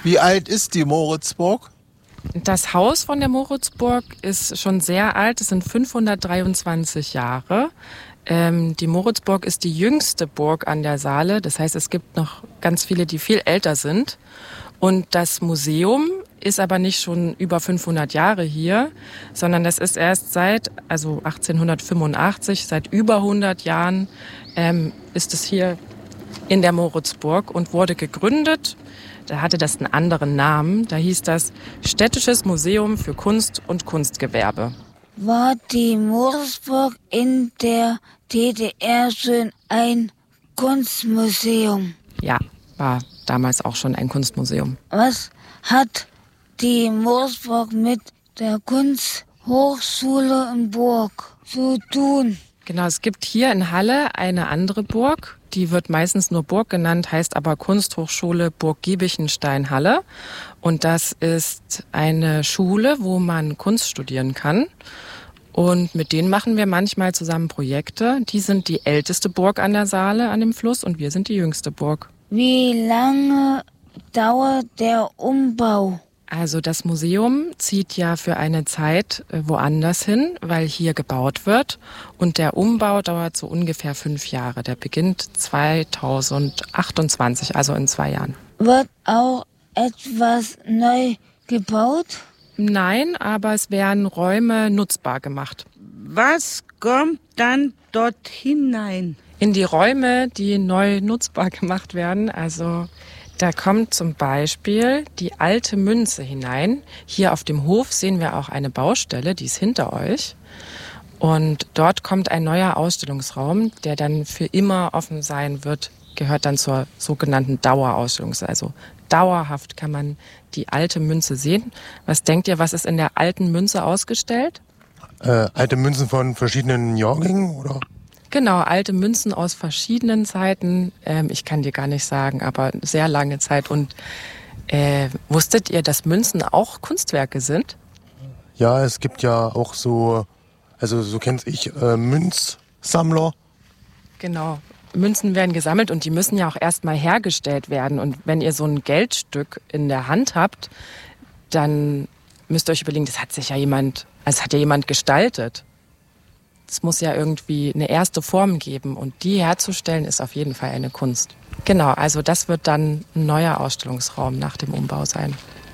Wie alt ist die Moritzburg? Das Haus von der Moritzburg ist schon sehr alt. Es sind 523 Jahre. Die Moritzburg ist die jüngste Burg an der Saale. Das heißt, es gibt noch ganz viele, die viel älter sind. Und das Museum ist aber nicht schon über 500 Jahre hier, sondern das ist erst seit 1885, seit über 100 Jahren ist es hier in der Moritzburg und wurde gegründet. Da hatte das einen anderenAm. Da hieß das Städtisches Museum für Kunst und Kunstgewerbe. War die Moritzburg in der DDR schon ein Kunstmuseum? Ja, war damals auch schon ein Kunstmuseum. Was hat die Moritzburg mit der Kunsthochschule in Burg zu tun? Genau, es gibt hier in Halle eine andere Burg. Die wird meistens nur Burg genannt, heißt aber Kunsthochschule Burg Giebichenstein-Halle. Und das ist eine Schule, wo man Kunst studieren kann. Und mit denen machen wir manchmal zusammen Projekte. Die sind die älteste Burg an der Saale, an dem Fluss, und wir sind die jüngste Burg. Wie lange dauert der Umbau? Also das Museum zieht ja für eine Zeit woanders hin, weil hier gebaut wird. Und der Umbau dauert so ungefähr 5 Jahre. Der beginnt 2028, also in 2 Jahren. Wird auch etwas neu gebaut? Nein, aber es werden Räume nutzbar gemacht. Was kommt dann dort hinein? In die Räume, die neu nutzbar gemacht werden, also da kommt zum Beispiel die alte Münze hinein. Hier auf dem Hof sehen wir auch eine Baustelle, die ist hinter euch. Und dort kommt ein neuer Ausstellungsraum, der dann für immer offen sein wird, gehört dann zur sogenannten Dauerausstellung. Also dauerhaft kann man die alte Münze sehen. Was denkt ihr, was ist in der alten Münze ausgestellt? Alte Münzen von verschiedenen Jahrgängen, oder? Genau, alte Münzen aus verschiedenen Zeiten. Ich kann dir gar nicht sagen, aber sehr lange Zeit. Und wusstet ihr, dass Münzen auch Kunstwerke sind? Ja, es gibt ja auch so kenne ich Münzsammler. Genau, Münzen werden gesammelt und die müssen ja auch erstmal hergestellt werden. Und wenn ihr so ein Geldstück in der Hand habt, dann müsst ihr euch überlegen, das hat ja jemand gestaltet. Es muss ja irgendwie eine erste Form geben und die herzustellen ist auf jeden Fall eine Kunst. Genau, also das wird dann ein neuer Ausstellungsraum nach dem Umbau sein.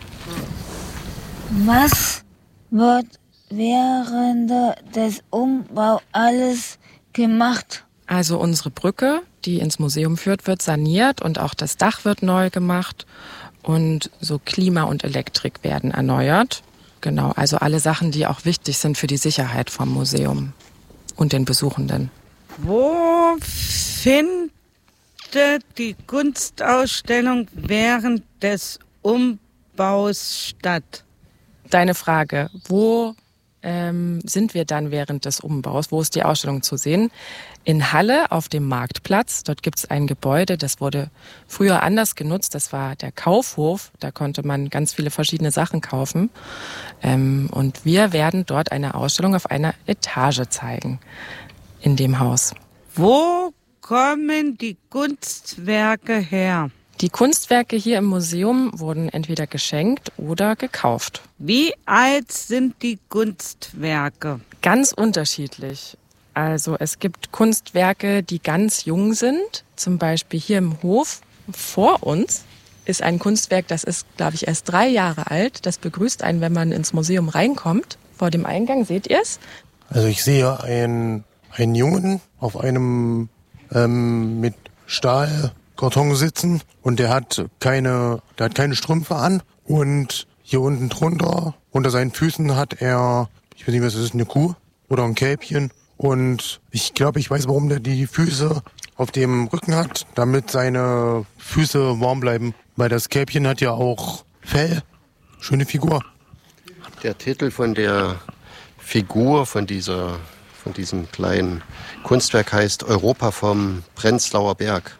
Was wird während des Umbaus alles gemacht? Also unsere Brücke, die ins Museum führt, wird saniert und auch das Dach wird neu gemacht und so Klima und Elektrik werden erneuert. Genau, also alle Sachen, die auch wichtig sind für die Sicherheit vom Museum und den Besuchenden. Wo findet die Kunstausstellung während des Umbaus statt? Deine Frage, wo sind wir dann während des Umbaus? Wo ist die Ausstellung zu sehen? In Halle auf dem Marktplatz. Dort gibt es ein Gebäude, das wurde früher anders genutzt. Das war der Kaufhof. Da konnte man ganz viele verschiedene Sachen kaufen. Und wir werden dort eine Ausstellung auf einer Etage zeigen in dem Haus. Wo kommen die Kunstwerke her? Die Kunstwerke hier im Museum wurden entweder geschenkt oder gekauft. Wie alt sind die Kunstwerke? Ganz unterschiedlich. Also es gibt Kunstwerke, die ganz jung sind. Zum Beispiel hier im Hof vor uns ist ein Kunstwerk, das ist, glaube ich, erst 3 Jahre alt. Das begrüßt einen, wenn man ins Museum reinkommt. Vor dem Eingang, seht ihr es? Also ich sehe einen Jungen auf einem mit Stahlkarton sitzen und der hat keine Strümpfe an und hier unten drunter, unter seinen Füßen hat er, ich weiß nicht, was das ist, eine Kuh oder ein Kälbchen und ich glaube, ich weiß, warum der die Füße auf dem Rücken hat, damit seine Füße warm bleiben, weil das Kälbchen hat ja auch Fell, schöne Figur. Der Titel von der Figur von diesem kleinen Kunstwerk heißt Europa vom Prenzlauer Berg.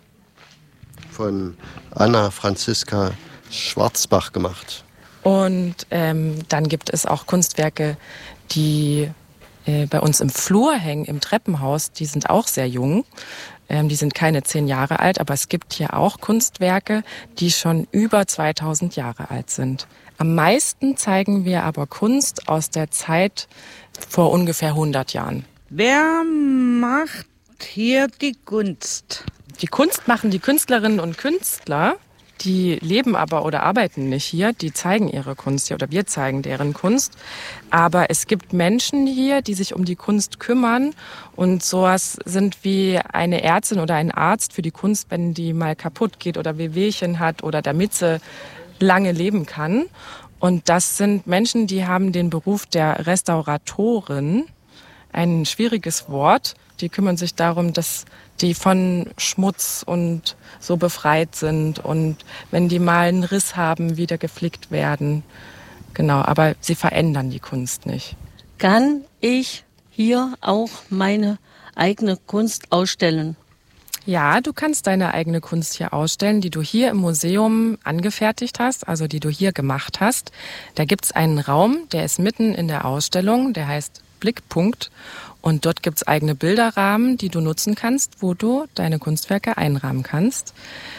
Von Anna Franziska Schwarzbach gemacht. Und dann gibt es auch Kunstwerke, die bei uns im Flur hängen, im Treppenhaus. Die sind auch sehr jung. Die sind keine 10 Jahre alt, aber es gibt hier auch Kunstwerke, die schon über 2000 Jahre alt sind. Am meisten zeigen wir aber Kunst aus der Zeit vor ungefähr 100 Jahren. Wer macht hier die Kunst? Die Kunst machen die Künstlerinnen und Künstler, die leben aber oder arbeiten nicht hier, die zeigen ihre Kunst hier oder wir zeigen deren Kunst. Aber es gibt Menschen hier, die sich um die Kunst kümmern und sowas sind wie eine Ärztin oder ein Arzt für die Kunst, wenn die mal kaputt geht oder Wehwehchen hat oder damit sie lange leben kann. Und das sind Menschen, die haben den Beruf der Restauratorin, ein schwieriges Wort. Die kümmern sich darum, dass die von Schmutz und so befreit sind und wenn die mal einen Riss haben, wieder geflickt werden. Genau, aber sie verändern die Kunst nicht. Kann ich hier auch meine eigene Kunst ausstellen? Ja, du kannst deine eigene Kunst hier ausstellen, die du hier im Museum angefertigt hast, also die du hier gemacht hast. Da gibt's einen Raum, der ist mitten in der Ausstellung, der heißt Blickpunkt. Und dort gibt's eigene Bilderrahmen, die du nutzen kannst, wo du deine Kunstwerke einrahmen kannst.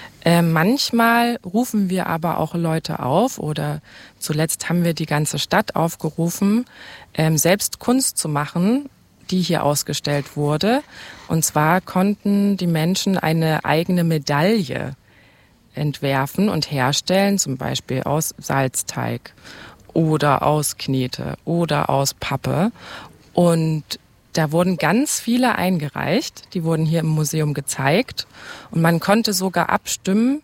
Manchmal rufen wir aber auch Leute auf oder zuletzt haben wir die ganze Stadt aufgerufen, selbst Kunst zu machen, die hier ausgestellt wurde. Und zwar konnten die Menschen eine eigene Medaille entwerfen und herstellen, zum Beispiel aus Salzteig oder aus Knete oder aus Pappe. Und da wurden ganz viele eingereicht, die wurden hier im Museum gezeigt und man konnte sogar abstimmen,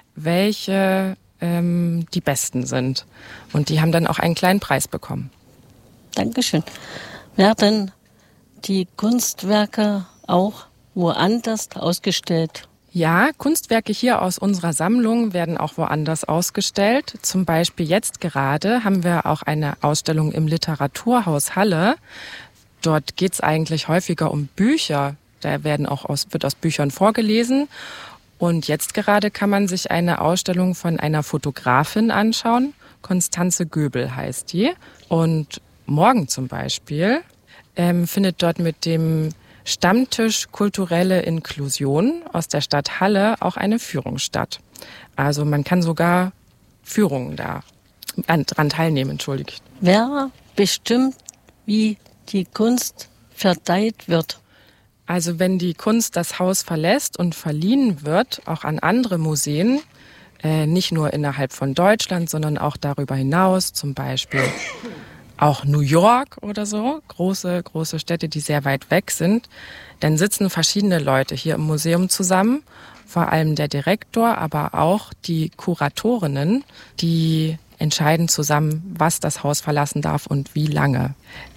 welche die besten sind. Und die haben dann auch einen kleinen Preis bekommen. Dankeschön. Werden die Kunstwerke auch woanders ausgestellt? Ja, Kunstwerke hier aus unserer Sammlung werden auch woanders ausgestellt. Zum Beispiel jetzt gerade haben wir auch eine Ausstellung im Literaturhaus Halle. Dort geht's eigentlich häufiger um Bücher. Da wird aus Büchern vorgelesen. Und jetzt gerade kann man sich eine Ausstellung von einer Fotografin anschauen. Konstanze Göbel heißt die. Und morgen zum Beispiel findet dort mit dem Stammtisch Kulturelle Inklusion aus der Stadt Halle auch eine Führung statt. Also man kann sogar Führungen daran teilnehmen, entschuldigt. Wer bestimmt, wie die Kunst verteilt wird? Also wenn die Kunst das Haus verlässt und verliehen wird, auch an andere Museen, nicht nur innerhalb von Deutschland, sondern auch darüber hinaus, zum Beispiel auch New York oder so, große Städte, die sehr weit weg sind, dann sitzen verschiedene Leute hier im Museum zusammen, vor allem der Direktor, aber auch die Kuratorinnen, die entscheiden zusammen, was das Haus verlassen darf und wie lange.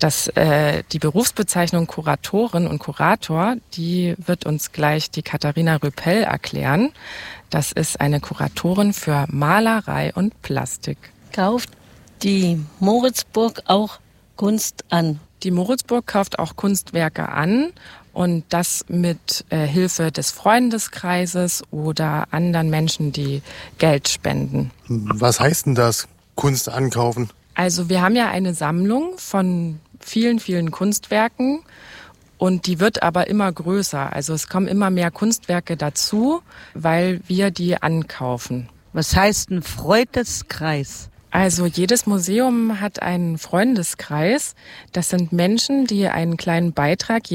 Die Berufsbezeichnung Kuratorin und Kurator, die wird uns gleich die Katharina Rüppell erklären. Das ist eine Kuratorin für Malerei und Plastik. Kauft die Moritzburg auch Kunst an? Die Moritzburg kauft auch Kunstwerke an und das mit Hilfe des Freundeskreises oder anderen Menschen, die Geld spenden. Was heißt denn das, Kunst ankaufen? Also wir haben ja eine Sammlung von vielen, vielen Kunstwerken und die wird aber immer größer. Also es kommen immer mehr Kunstwerke dazu, weil wir die ankaufen. Was heißt ein Freundeskreis? Also jedes Museum hat einen Freundeskreis. Das sind Menschen, die einen kleinen Beitrag